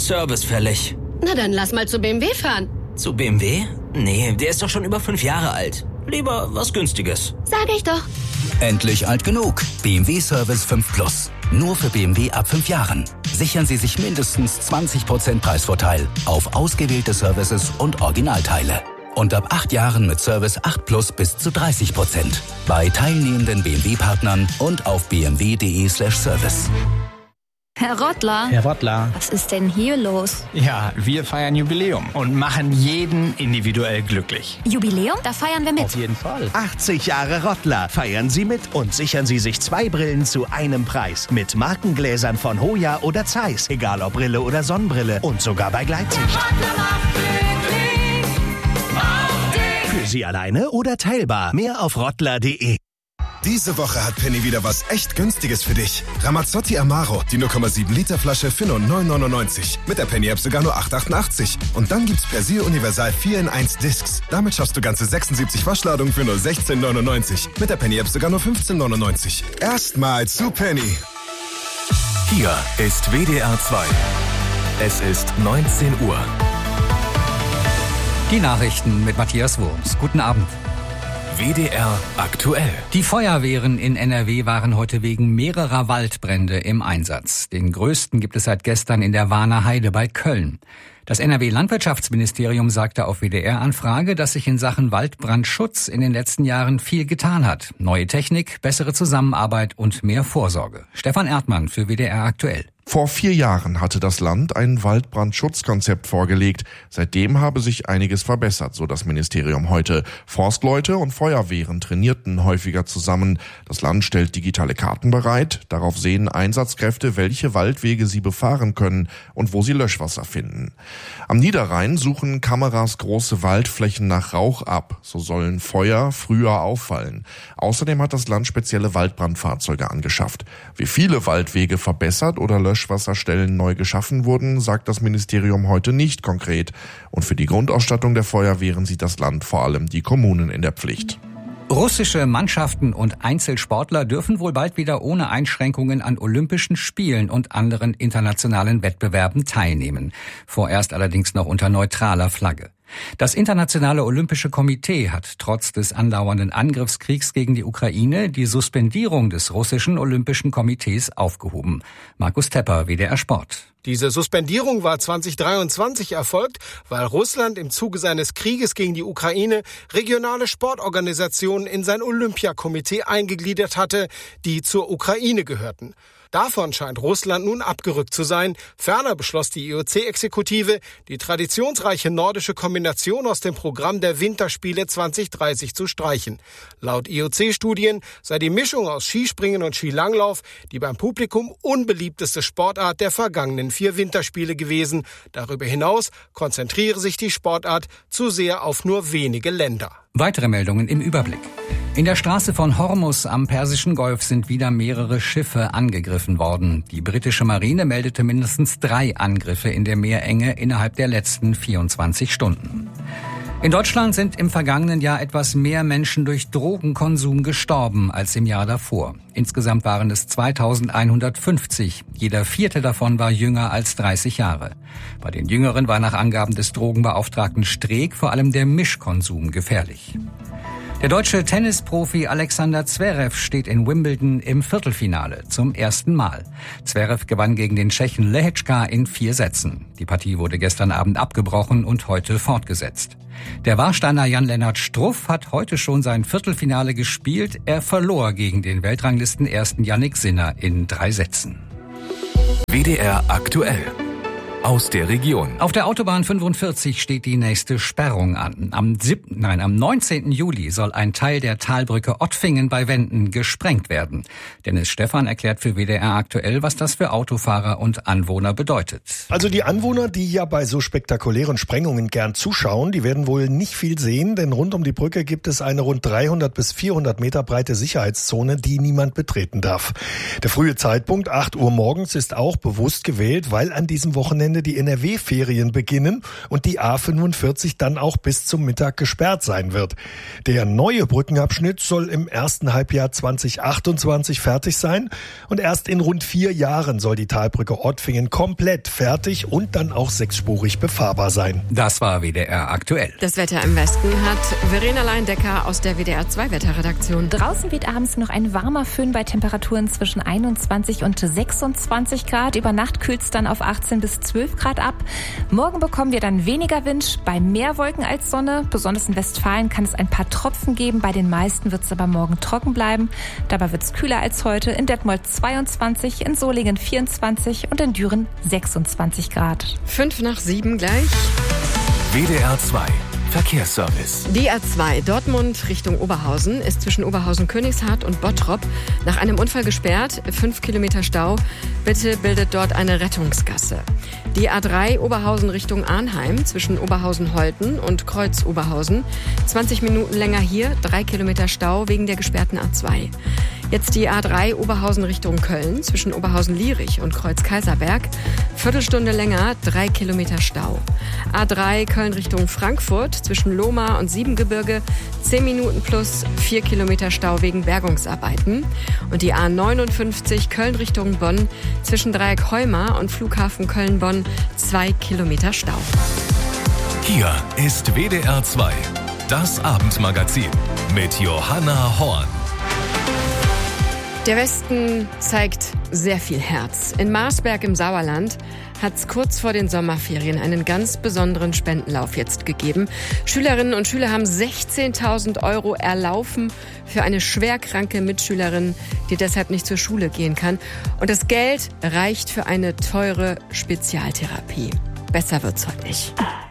Service fällig. Na dann lass mal zu BMW fahren. Zu BMW? Nee, der ist doch schon über 5 Jahre alt. Lieber was Günstiges. Sag ich doch. Endlich alt genug. BMW Service 5 Plus. Nur für BMW ab 5 Jahren. Sichern Sie sich mindestens 20% Preisvorteil auf ausgewählte Services und Originalteile. Und ab 8 Jahren mit Service 8 Plus bis zu 30%. Bei teilnehmenden BMW-Partnern und auf bmw.de/service. Herr Rottler. Herr Rottler. Was ist denn hier los? Ja, wir feiern Jubiläum und machen jeden individuell glücklich. Jubiläum? Da feiern wir mit. Auf jeden Fall. 80 Jahre Rottler. Feiern Sie mit und sichern Sie sich 2 Brillen zu einem Preis. Mit Markengläsern von Hoya oder Zeiss. Egal ob Brille oder Sonnenbrille. Und sogar bei Gleitsicht. Für Sie alleine oder teilbar. Mehr auf rottler.de. Diese Woche hat Penny wieder was echt Günstiges für dich. Ramazzotti Amaro, die 0,7 Liter Flasche für nur 9,99. Mit der Penny-App sogar nur 8,88. Und dann gibt's Persil Universal 4 in 1 Discs. Damit schaffst du ganze 76 Waschladungen für nur 16,99. Mit der Penny-App sogar nur 15,99. Erstmal zu Penny. Hier ist WDR 2. Es ist 19 Uhr. Die Nachrichten mit Matthias Wurms. Guten Abend. WDR aktuell. Die Feuerwehren in NRW waren heute wegen mehrerer Waldbrände im Einsatz. Den größten gibt es seit gestern in der Warner Heide bei Köln. Das NRW-Landwirtschaftsministerium sagte auf WDR-Anfrage, dass sich in Sachen Waldbrandschutz in den letzten Jahren viel getan hat. Neue Technik, bessere Zusammenarbeit und mehr Vorsorge. Stefan Erdmann für WDR aktuell. Vor 4 Jahren hatte das Land ein Waldbrandschutzkonzept vorgelegt. Seitdem habe sich einiges verbessert, so das Ministerium heute. Forstleute und Feuerwehren trainierten häufiger zusammen. Das Land stellt digitale Karten bereit. Darauf sehen Einsatzkräfte, welche Waldwege sie befahren können und wo sie Löschwasser finden. Am Niederrhein suchen Kameras große Waldflächen nach Rauch ab. So sollen Feuer früher auffallen. Außerdem hat das Land spezielle Waldbrandfahrzeuge angeschafft. Wie viele Waldwege verbessert oder Löschwasserstellen neu geschaffen wurden, sagt das Ministerium heute nicht konkret. Und für die Grundausstattung der Feuerwehren sieht das Land vor allem die Kommunen in der Pflicht. Russische Mannschaften und Einzelsportler dürfen wohl bald wieder ohne Einschränkungen an Olympischen Spielen und anderen internationalen Wettbewerben teilnehmen. Vorerst allerdings noch unter neutraler Flagge. Das Internationale Olympische Komitee hat trotz des andauernden Angriffskriegs gegen die Ukraine die Suspendierung des russischen Olympischen Komitees aufgehoben. Markus Tepper, WDR Sport. Diese Suspendierung war 2023 erfolgt, weil Russland im Zuge seines Krieges gegen die Ukraine regionale Sportorganisationen in sein Olympiakomitee eingegliedert hatte, die zur Ukraine gehörten. Davon scheint Russland nun abgerückt zu sein. Ferner beschloss die IOC-Exekutive, die traditionsreiche nordische Kombination aus dem Programm der Winterspiele 2030 zu streichen. Laut IOC-Studien sei die Mischung aus Skispringen und Skilanglauf die beim Publikum unbeliebteste Sportart der vergangenen 4 Winterspiele gewesen. Darüber hinaus konzentriere sich die Sportart zu sehr auf nur wenige Länder. Weitere Meldungen im Überblick. In der Straße von Hormuz am Persischen Golf sind wieder mehrere Schiffe angegriffen worden. Die britische Marine meldete mindestens 3 Angriffe in der Meerenge innerhalb der letzten 24 Stunden. In Deutschland sind im vergangenen Jahr etwas mehr Menschen durch Drogenkonsum gestorben als im Jahr davor. Insgesamt waren es 2150. Jeder 4. davon war jünger als 30 Jahre. Bei den Jüngeren war nach Angaben des Drogenbeauftragten Streeck vor allem der Mischkonsum gefährlich. Der deutsche Tennisprofi Alexander Zverev steht in Wimbledon im Viertelfinale zum ersten Mal. Zverev gewann gegen den Tschechen Lehečka in 4 Sätzen. Die Partie wurde gestern Abend abgebrochen und heute fortgesetzt. Der Warsteiner Jan-Lennart Struff hat heute schon sein Viertelfinale gespielt. Er verlor gegen den Weltranglisten-Ersten Yannick Sinner in 3 Sätzen. WDR aktuell. Aus der Region. Auf der Autobahn 45 steht die nächste Sperrung an. Am 19. Juli soll ein Teil der Talbrücke Ottfingen bei Wenden gesprengt werden. Dennis Stephan erklärt für WDR aktuell, was das für Autofahrer und Anwohner bedeutet. Also die Anwohner, die ja bei so spektakulären Sprengungen gern zuschauen, die werden wohl nicht viel sehen, denn rund um die Brücke gibt es eine rund 300 bis 400 Meter breite Sicherheitszone, die niemand betreten darf. Der frühe Zeitpunkt, 8 Uhr morgens, ist auch bewusst gewählt, weil an diesem Wochenende Wochenende die NRW-Ferien beginnen und die A45 dann auch bis zum Mittag gesperrt sein wird. Der neue Brückenabschnitt soll im ersten Halbjahr 2028 fertig sein und erst in rund 4 Jahren soll die Talbrücke Ottfingen komplett fertig und dann auch 6-spurig befahrbar sein. Das war WDR aktuell. Das Wetter im Westen hat Verena Leindecker aus der WDR 2 Wetterredaktion. Draußen weht abends noch ein warmer Föhn bei Temperaturen zwischen 21 und 26 Grad. Über Nacht kühlt es dann auf 18 bis 12 Grad ab. Morgen bekommen wir dann weniger Wind, bei mehr Wolken als Sonne. Besonders in Westfalen kann es ein paar Tropfen geben. Bei den meisten wird es aber morgen trocken bleiben. Dabei wird es kühler als heute. In Detmold 22, in Solingen 24 und in Düren 26 Grad. 6:55 gleich. WDR 2 Verkehrsservice. Die A2 Dortmund Richtung Oberhausen ist zwischen Oberhausen-Königshardt und Bottrop nach einem Unfall gesperrt. 5 Kilometer Stau. Bitte bildet dort eine Rettungsgasse. Die A3 Oberhausen Richtung Arnheim zwischen Oberhausen-Holten und Kreuz-Oberhausen. 20 Minuten länger hier, 3 Kilometer Stau wegen der gesperrten A2. Jetzt die A3 Oberhausen Richtung Köln zwischen Oberhausen-Lierich und Kreuz-Kaiserberg. Viertelstunde länger, 3 Kilometer Stau. A3 Köln Richtung Frankfurt zwischen Lohmar und Siebengebirge. 10 Minuten plus 4 Kilometer Stau wegen Bergungsarbeiten. Und die A59 Köln Richtung Bonn zwischen Dreieck Heumar und Flughafen Köln-Bonn 2 Kilometer Stau. Hier ist WDR 2, das Abendmagazin mit Johanna Horn. Der Westen zeigt sehr viel Herz. In Marsberg im Sauerland hat es kurz vor den Sommerferien einen ganz besonderen Spendenlauf jetzt gegeben. Schülerinnen und Schüler haben 16.000 € erlaufen für eine schwerkranke Mitschülerin, die deshalb nicht zur Schule gehen kann. Und das Geld reicht für eine teure Spezialtherapie. Besser wird's heute nicht.